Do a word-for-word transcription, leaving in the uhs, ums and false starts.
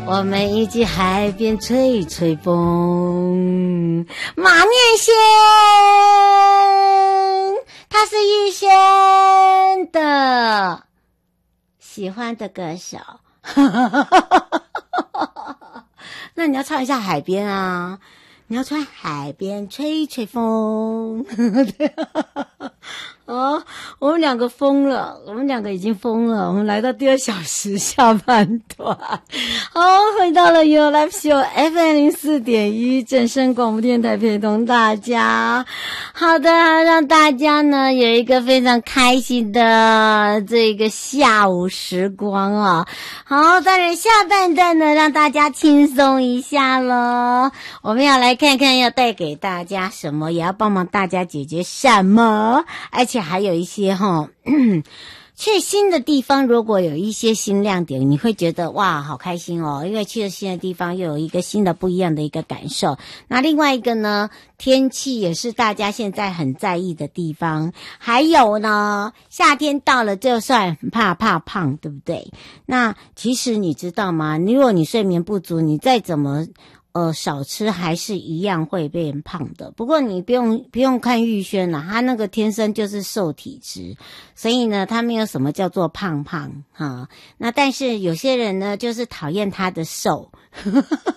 我们一起海边吹吹风。马念先，他是玉轩的喜欢的歌手。那你要唱一下海边啊，你要唱海边吹吹风。哦，我们两个疯了，我们两个已经疯了。我们来到第二小时下半段，好，回到了 You Live Show F M 零四点一正声广播电台，陪同大家。好的，让大家呢有一个非常开心的这个下午时光啊。好，当然下半段呢，让大家轻松一下咯。我们要来看看要带给大家什么，也要帮忙大家解决什么，而且还有一些齁去新的地方，如果有一些新亮点，你会觉得哇好开心哦，因为去了新的地方又有一个新的不一样的一个感受。那另外一个呢，天气也是大家现在很在意的地方。还有呢，夏天到了就算很怕怕胖，对不对？那其实你知道吗，如果你睡眠不足，你再怎么呃，少吃还是一样会变胖的。不过你不用不用看玉轩啦，他那个天生就是瘦体质，所以呢，他没有什么叫做胖胖哈。那但是有些人呢，就是讨厌他的瘦，